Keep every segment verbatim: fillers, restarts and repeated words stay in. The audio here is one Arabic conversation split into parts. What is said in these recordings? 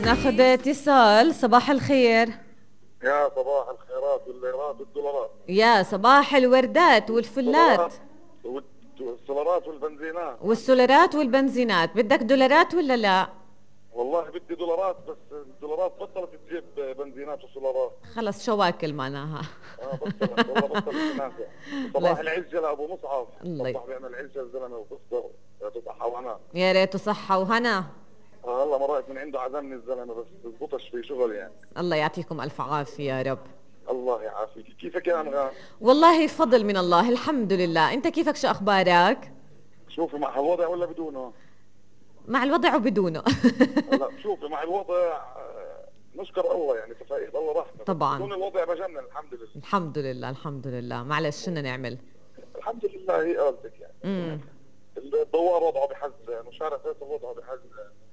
ناخذ اتصال. صباح الخير. يا صباح الخيرات والليرات والدولارات. يا صباح الوردات والفلات والسولارات والبنزينات والسولارات والبنزينات. بدك دولارات ولا لا؟ والله بدي دولارات، بس الدولارات بطلت تجيب بنزينات وسولارات. خلص شواكل معناها. اه بطلت والله بطلت النافع. صباح العزة لابو مصعب. الله صباح بيعمل عزة الزلمه وبصدر تصحى وهنا. يا ريته صحة وهنا. اه والله مرقت من عنده عزمني الزلمه، بس بزبطش في شغل يعني. الله يعطيكم الف عافية يا رب. الله يعافيك. كيفك يا انغام؟ والله فضل من الله الحمد لله. انت كيفك؟ شو اخبارك؟ شوفي مع الوضع ولا بدونه؟ مع الوضع وبدونه. لا شوفي مع الوضع نشكر الله يعني، تفائيد الله رحمه. طبعا بدون الوضع بجنن. الحمد لله الحمد لله الحمد لله. معلش شو بدنا نعمل؟ الحمد لله. هي قالتك يعني. امم الدوار وضعه بحزن وشارع فيصل وضعه بحزن.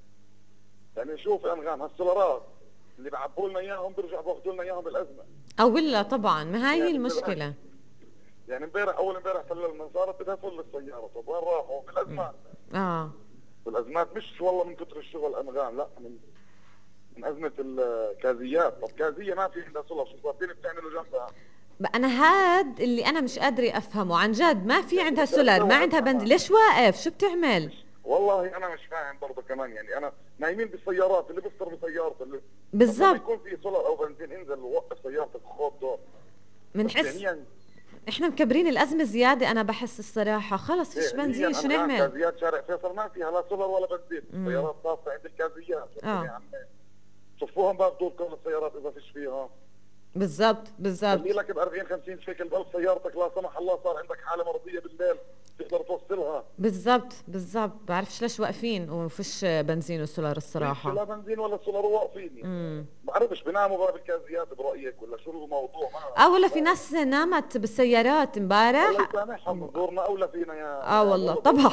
يعني شوف انغام هالسولارات اللي بعبوا لنا اياهم بيرجعوا بياخذوا لنا اياهم بالازمه. او ولا طبعا ما هاي يعني هي المشكلة. يعني امبارح اول امبارح سللنا صارت بدها فل السياره. طب وين راحوا؟ بالازمات. اه بالازمات مش والله من كثر الشغل انغام، لا من من ازمه الكازيات. طب كازيه ما في عندها سولار، شو صارتين بتعملوا جنبها؟ انا هاد اللي انا مش قادره افهمه عن جد. ما في عندها سولار، ما عندها بنزين، ليش واقف؟ شو بتعمل؟ والله انا مش فاهم برضه كمان يعني. انا نايمين بالسيارات، اللي بيفطر بسيارته اللي بالضبط يكون في سولار او بنزين انزل ووقف سيارتك وخذ دور. بنحس يعني احنا مكبرين الازمه زياده. انا بحس الصراحه خلص فيش بنزين شو نعمل؟ كازيات شارع فيصل ما فيها لا سولار ولا بنزين. السيارات صافيه عند الكازيات. اه صفوهم باب دور كل السيارات اذا فيش فيها. بالضبط بالضبط. خلي لك ب أربعين خمسين شيكل بقلب سيارتك، لا سمح الله صار عندك حاله مرضيه بالليل تقدر توصلها. بالضبط بالضبط. بعرفش ليش واقفين وفيش بنزين وسولار الصراحه. لا بنزين ولا سولار واقفين يعني. بعرفش بناموا بقى بالكازيات برايك ولا شو الموضوع؟ اه والله في ناس نامت بالسيارات امبارح. الله يسامحهم دورنا اولى فينا يا اه والله طبعا.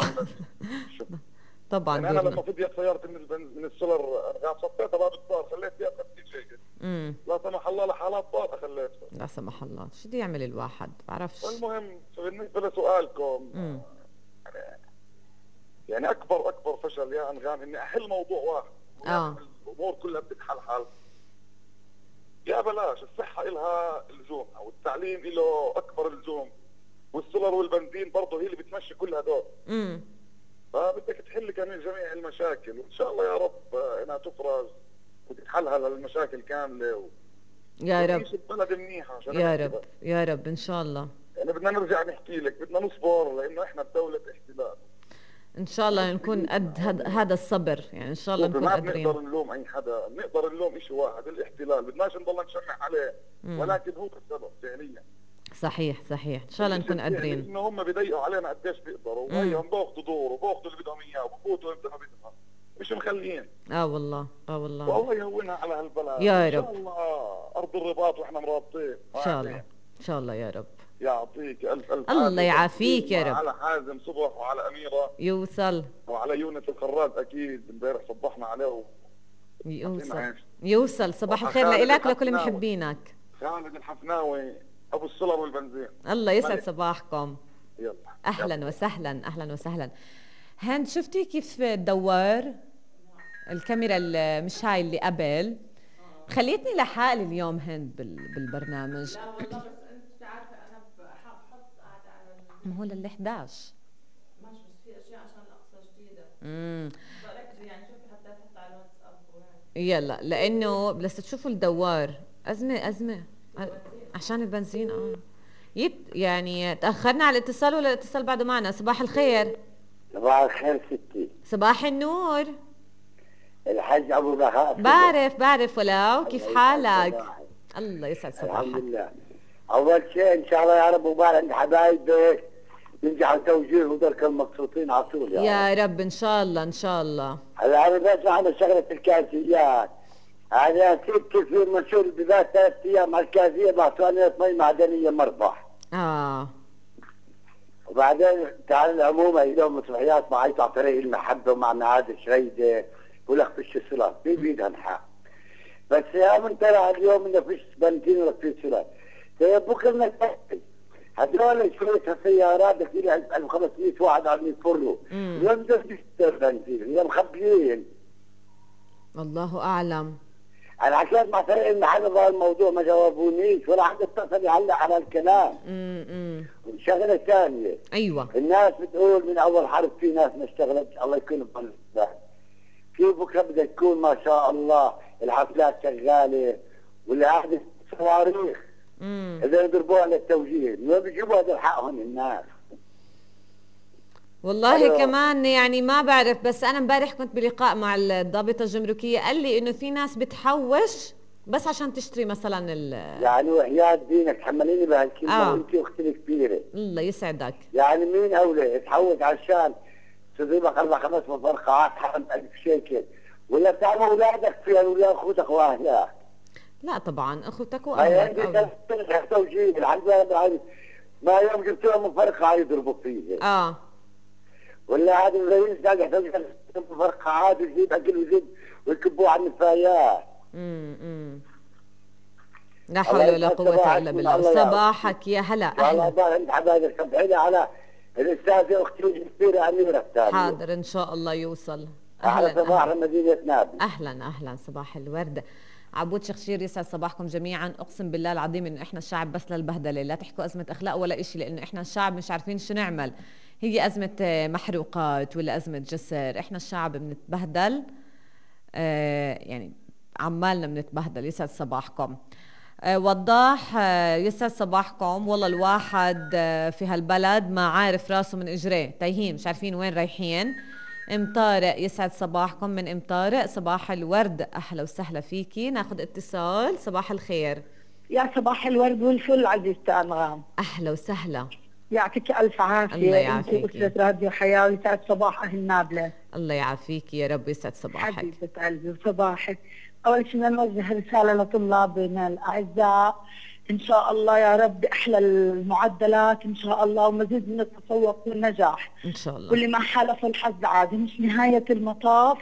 طبعا يعني انا لما فضيت سيارتي من البنز من السولار غاب صفيتها باب الطار خليت فيها خمسين شيكل. امم لا سمح الله لحالات طارئه خليتها. لا سمح الله شو بده يعمل الواحد؟ بعرفش. المهم بالنسبه لسؤالكم امم يعني, يعني اكبر اكبر فشل يا انغام اني احل موضوع واحد اه الامور كلها بتتحل حل. يا بلاش الصحه إلها لزوم او التعليم له اكبر لزوم، والسولر والبنزين برضه هي اللي بتمشي كل هدول. امم فبدك تحل كمان جميع المشاكل، وان شاء الله يا رب انها تفرج وتتحل هالمشاكل كامله و... يا رب البلد منيحه عشان يا رب يا رب ان شاء الله. يعني بدنا نرجع نحكي لك بدنا نصبر لانه احنا بدوله احتلال. ان شاء الله نكون قد هذا الصبر يعني. ان شاء الله نكون قادرين. ما بنقدر نلوم اي حدا، بنقدر نلوم شيء واحد الاحتلال. بدناش نضل نشمع عليه مم. ولكن هو السبب فعليا. صحيح صحيح. ان شاء الله نكون قادرين. انه هم بيضيقوا علينا قديش بيقدروا وهيهم باخذوا دور وباخذوا اللي بدهم اياه وبفوتوا امتى ما بدهم، مش مخليين. اه والله اه والله والله يهونها على هالبلد يا رب. ان شاء الله ارض الرباط واحنا مرابطين ان شاء الله ان شاء الله يا رب. يعطيك الف الف الله يعافيك يا رب. على حازم صبح وعلى اميره يوصل وعلى يونس الخراز اكيد امبارح صبحنا عليه و... يوصل يوصل. صباح الخير لك لكل محبينك. خالد الحفناوي ابو السولر والبنزين. الله يسعد صباحكم. يلا اهلا يلا. وسهلا اهلا وسهلا. هند شفتي كيف الدوار الكاميرا اللي مش هاي اللي قبل خليتني لحالي اليوم هند بالبرنامج. لا والله بس انت بتعرفي انا بحط قاعده على ما هو لل احدعش ماشي، بس في اشياء عشان الاقصى جديده. امم بركزي يعني شوفي حتى تحط على الواتساب وهيك. يلا لانه بس تشوفوا الدوار ازمه ازمه عشان البنزين. اه يت يعني تاخرنا على الاتصال ولا الاتصال بعده معنا؟ صباح الخير. صباح الخير ستي. صباح النور. الحاج ابو بهاء. بعرف بعرف ولو كيف حالك؟ الله يسعد صباحك. الحمد لله. اول شيء ان شاء الله يا رب وبارك عند حبايبك ينجحوا توجيه وذلك المقصوصين على طول يا, يا رب ان شاء الله ان شاء الله. هلا انا بسمع عن شغله الكاسيات. انا كنت في مسؤول بذات ثلاث ايام على الكازيه بعثوني مي معدنيه مربح. اه وبعدين تعال العمومه اليوم مسرحيات معي على طريق المحبه ومع معاد شريده ولك فيش صلاه بيدها الحق. بس يا من ترى اليوم انه فيش بنزين ولا فيش صلاه. طيب بكره نتاكد هذول شويه سيارات كثير ألف وخمسمية واحد عم يفروا. اليوم ده فيش بنزين اليوم مخبيين. الله اعلم. انا حكيت مع فريق المحل بهذا الموضوع ما جاوبونيش ولا حد اتصل يعلق على الكلام. امم والشغله الثانيه ايوه الناس بتقول من اول حرب في ناس ما اشتغلتش، الله يكون بقلبها. في بكره بدها تكون ما شاء الله الحفلات شغاله والقعده صواريخ. امم اذا يضربوها للتوجيه ما بيجيبوا هذا حقهم الناس. والله أيوة. كمان يعني ما بعرف، بس انا امبارح كنت بلقاء مع الضابطه الجمركيه قال لي انه في ناس بتحوش بس عشان تشتري مثلا ال يعني وحياة دينك تحمليني بهالكلمه آه. وانت اختي الكبيره. الله يسعدك. يعني مين اولى تحوش عشان تضربك اربع خمس مفرقعات حرم ألف شيكل ولا بتعمل اولادك فيها ولا اخوتك واهلك؟ لا طبعا اخوتك هاي واهلك عندي ثلاث توجيه الحمد لله. ما يوم جبت لهم مفرقعه يضربوا فيها. اه ولا هذا الرئيس قاعد يحتاج مفرقعات ويجيب اكل ويزيد ويكبوه على النفايات. امم لا حول ولا قوة الا بالله. صباحك يا هلا اهلا. والله انت حبايبك صبحيني على الاستاذه اختي الكبيره اميره الثانيه. حاضر ان شاء الله يوصل. اهلا صباح مدينه نابلس. اهلا اهلا صباح الورد. عبود شخشير يسعد صباحكم جميعا. اقسم بالله العظيم انه احنا الشعب بس للبهدله، لا تحكوا ازمه اخلاق ولا إشي، لانه احنا الشعب مش عارفين شو نعمل. هي ازمه محروقات ولا ازمه جسر، احنا الشعب بنتبهدل. آه يعني عمالنا بنتبهدل. يسعد صباحكم. آه وضاح آه يسعد صباحكم. والله الواحد آه في هالبلد ما عارف راسه من اجريه، تايهين مش عارفين وين رايحين. ام طارق يسعد صباحكم من ام طارق. صباح الورد، اهلا وسهلا فيكي. ناخذ اتصال. صباح الخير. يا صباح الورد والفل عزيزتي انغام. اهلا وسهلا. يعطيك الف عافيه. الله يعافيك. انت واسره راديو حياه ويسعد صباح اهل نابلس. الله يعافيك يا رب يسعد صباحك. حبيبه قلبي وصباحك. اول شيء نوجه رساله لطلابنا الاعزاء، ان شاء الله يا رب احلى المعدلات ان شاء الله ومزيد من التفوق والنجاح ان شاء الله. واللي ما حالف الحظ عادي، مش نهايه المطاف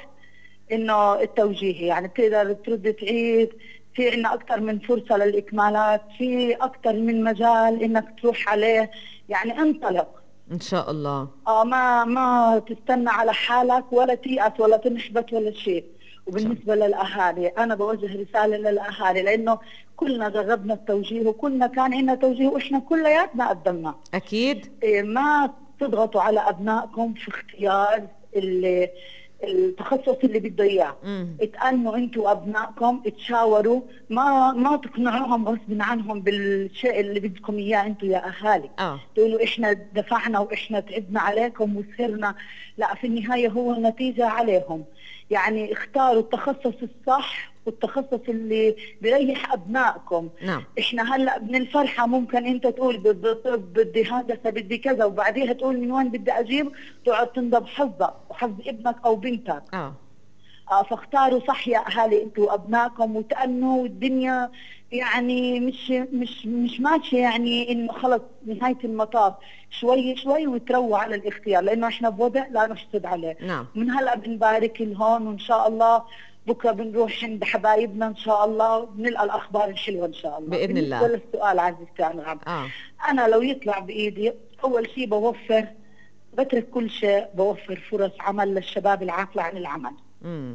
انه التوجيهي، يعني بتقدر ترد تعيد، في عندنا اكثر من فرصه للاكمالات، في اكثر من مجال انك تروح عليه، يعني انطلق ان شاء الله. اه ما ما تستنى على حالك ولا تيأس ولا تنحبط ولا شيء. وبالنسبه للاهالي انا بوجه رساله للاهالي، لانه كلنا جربنا التوجيه وكلنا كان عندنا توجيه واحنا كلياتنا قدمنا. اكيد. إيه ما تضغطوا على ابنائكم في اختيار اللي التخصص اللي بده اياه، اتأنوا انتوا وابنائكم، اتشاوروا، ما ما تقنعوهم غصب عنهم بالشيء اللي بدكم اياه انتوا يا اهالي. اه تقولوا احنا دفعنا واحنا تعبنا عليكم وسهرنا، لا في النهايه هو النتيجه عليهم. يعني اختاروا التخصص الصح والتخصص اللي بيريح ابنائكم. نعم. احنا هلا من الفرحه ممكن انت تقول بدي طب بدي هندسه بدي كذا وبعديها تقول من وين بدي اجيب، تقعد تندب حظك وحظ ابنك او بنتك. اه اه فاختاروا صح يا اهالي انتوا وابنائكم وتأنوا. الدنيا يعني مش مش مش ماشيه، يعني انه خلص نهايه المطاف، شوي شوي وترووا على الاختيار، لانه احنا بوضع لا نحسد عليه. نعم. من هلا بنبارك لهون وان شاء الله بكره بنروح عند حبايبنا ان شاء الله وبنلقى الاخبار الحلوه ان شاء الله. باذن الله. بالنسبه للسؤال عزيزتي انغام، اه انا لو يطلع بايدي اول شيء بوفر، بترك كل شيء، بوفر فرص عمل للشباب العاطله عن العمل. امم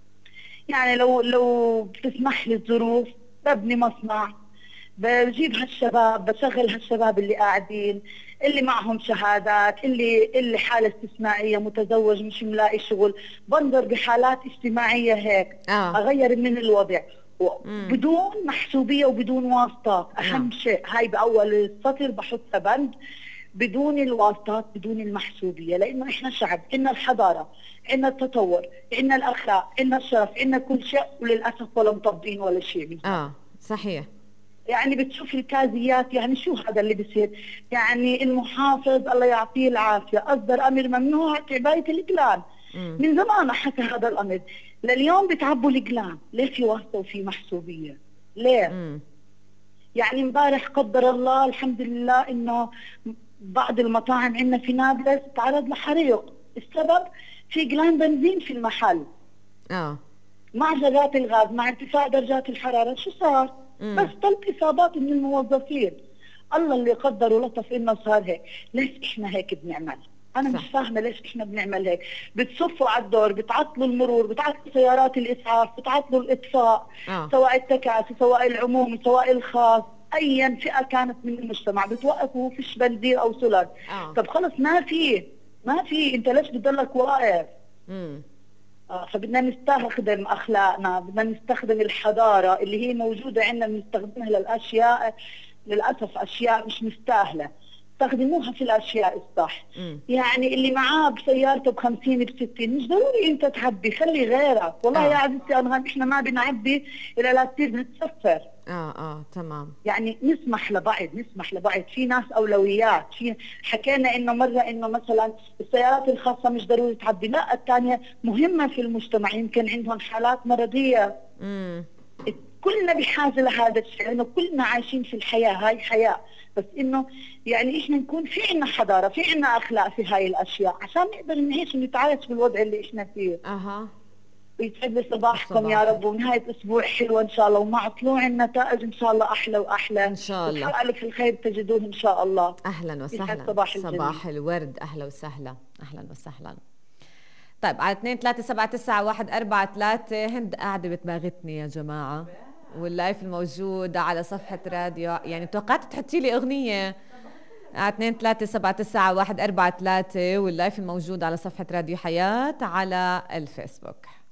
يعني لو لو بتسمح لي الظروف ببني مصنع، بجيب هالشباب، بشغل هالشباب اللي قاعدين، اللي معهم شهادات، اللي اللي حاله استثنائيه، متزوج مش ملاقي شغل، بنظر بحالات اجتماعيه هيك. آه. اغير من الوضع بدون محسوبيه وبدون واسطات. اهم مم. شيء هاي باول السطر بحطها بند، بدون الواسطات بدون المحسوبيه، لانه احنا شعب عندنا الحضاره، عندنا التطور، عندنا الاخلاق، عندنا الشرف، عندنا كل شيء، وللاسف ولا مطبقين ولا شيء. اه صحيح. يعني بتشوف الكازيات، يعني شو هذا اللي بصير؟ يعني المحافظ الله يعطيه العافيه اصدر امر ممنوع عبايه الاقلام. مم. من زمان حكى هذا الامر، لليوم بتعبوا الاقلام، ليه في واسطه وفي محسوبيه؟ ليه؟ مم. يعني امبارح قدر الله الحمد لله انه بعض المطاعم عندنا في نابلس تعرض لحريق، السبب في قلان بنزين في المحل. اه مع جرات الغاز، مع ارتفاع درجات الحراره، شو صار؟ مم. بس ثلاث اصابات من الموظفين. الله اللي قدر ولطف انه صار هيك، ليش احنا هيك بنعمل؟ انا صح. مش فاهمه ليش احنا بنعمل هيك. بتصفوا على الدور، بتعطلوا المرور، بتعطلوا سيارات الاسعاف، بتعطلوا الاطفاء، آه. سواء التكاسي سواء العمومي سواء الخاص، ايا فئه كانت من المجتمع بتوقفوا فيش بندير او سولر. آه. طب خلص ما في ما في انت ليش بتضلك واقف؟ امم آه فبدنا نستخدم اخلاقنا، بدنا نستخدم الحضاره اللي هي موجوده عندنا، بنستخدمها للاشياء للاسف اشياء مش مستاهله. استخدموها في الاشياء الصح. مم. يعني اللي معاه بسيارته ب خمسين ب ستين مش ضروري انت تعبي، خلي غيرك. والله آه. يا عزيزتي انغام احنا ما بنعبي الا لا تصير نتسفر. اه اه تمام. يعني نسمح لبعض، نسمح لبعض، في ناس اولويات. في حكينا انه مره انه مثلا السيارات الخاصه مش ضروري تعبي، لا الثانيه مهمه في المجتمع، يمكن عندهم حالات مرضيه. امم كلنا بحاجه لهذا الشيء، لانه كلنا عايشين في الحياه، هاي حياه. بس انه يعني احنا نكون في عنا حضاره، في عنا اخلاق في هاي الاشياء عشان نقدر نعيش ونتعايش بالوضع اللي احنا فيه. اها. ويسعد لي صباحكم صباحك. يا رب، ونهايه اسبوع حلوه ان شاء الله، ومع طلوع النتائج ان شاء الله احلى واحلى ان شاء الله. وتحقق لك الخير تجدوه ان شاء الله. اهلا وسهلا. صباح الجميل. صباح الورد، اهلا وسهلا اهلا وسهلا. طيب على اثنين ثلاثة سبعة تسعة واحد أربعة ثلاثة. هند قاعدة بتباغتني يا جماعة، واللايف الموجود على صفحة راديو، يعني توقعت تحطي لي أغنية. على اثنين ثلاثة سبعة تسعة واحد أربعة ثلاثة، واللايف الموجود على صفحة راديو حياة على الفيسبوك.